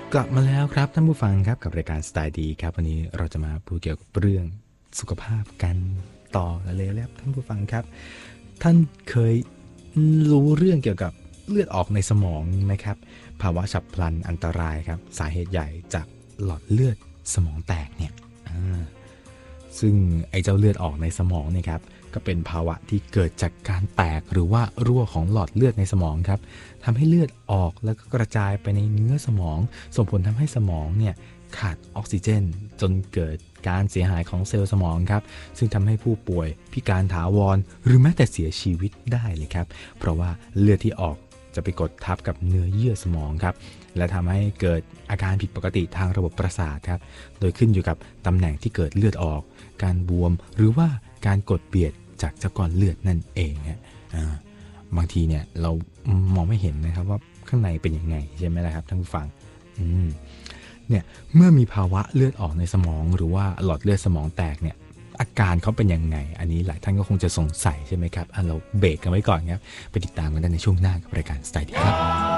กลับมาแล้วครับท่านผู้ฟังครับกับรายการสไตล์ดีครับวันนี้เราจะมาพูดเกี่ยวกับเรื่องสุขภาพกันต่อกันเลยแล้วท่านผู้ฟังครับท่านเคยรู้เรื่องเกี่ยวกับเลือดออกในสมองไหมครับภาวะฉับพลันอันตรายครับสาเหตุใหญ่จากหลอดเลือดสมองแตกเนี่ยซึ่งไอ้เจ้าเลือดออกในสมองเนี่ยครับก็เป็นภาวะที่เกิดจากการแตกหรือว่ารั่วของหลอดเลือดในสมองครับทำให้เลือดออกแล้วก็กระจายไปในเนื้อสมองส่งผลทำให้สมองเนี่ยขาดออกซิเจนจนเกิดการเสียหายของเซลล์สมองครับซึ่งทำให้ผู้ป่วยพิการถาวรหรือแม้แต่เสียชีวิตได้เลยครับเพราะว่าเลือดที่ออกจะไปกดทับกับเนื้อเยื่อสมองครับและทำให้เกิดอาการผิดปกติทางระบบประสาทครับโดยขึ้นอยู่กับตำแหน่งที่เกิดเลือดออกการบวมหรือว่าการกดเบียดจากเจ้าก้อนเลือดนั่นเองฮะบางทีเนี่ยเรามองไม่เห็นนะครับว่าข้างในเป็นยังไงใช่ไหมล่ะครับท่านผู้ฟังเนี่ยเมื่อมีภาวะเลือดออกในสมองหรือว่าหลอดเลือดสมองแตกเนี่ยอาการเขาเป็นยังไงอันนี้หลายท่านก็คงจะสงสัยใช่ไหมครับเราเบรกกันไว้ก่อนครับไปติดตามกันได้ในช่วงหน้ากับรายการสไตล์ดีครับ